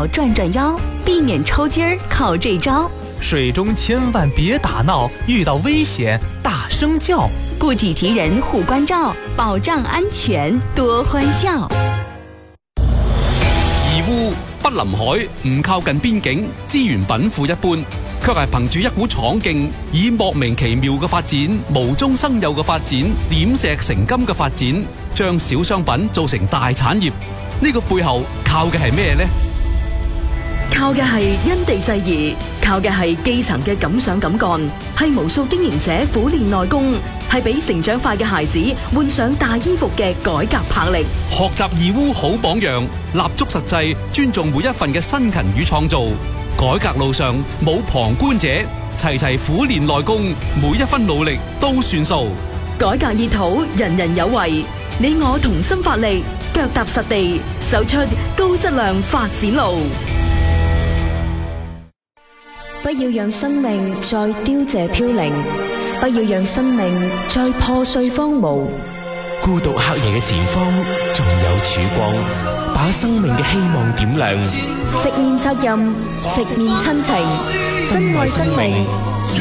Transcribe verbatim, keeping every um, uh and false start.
腳轉轉腰，避免抽筋兒靠這招。 水中千萬別打鬧，遇到危險大聲叫。 顧己及人護關照，保障安全多歡笑。 義烏不臨海，唔靠近邊境，資源稟賦一般，卻係憑住一股闖勁，以莫名其妙嘅發展、無中生有嘅發展、點石成金嘅發展，將小商品做成大產業。呢個背後靠嘅係咩呢？ 靠嘅係因地制宜，靠嘅係基層嘅敢想敢幹，係無數經營者苦練內功，係俾成長快嘅孩子換上大衣服嘅改革魄力。 學習義烏好榜樣，立足實際，尊重每一份嘅辛勤與創造。改革路上冇旁觀者，齊齊苦練內功，每一分努力都算數。 改革熱土，人人有為，你我同心發力，腳踏實地，走出高質量發展路。 不要讓生命再凋謝飄零，不要讓生命再破碎荒蕪。 孤獨黑夜嘅前方仲有曙光，把生命嘅希望點亮。 直面責任，直面親情，珍愛生命。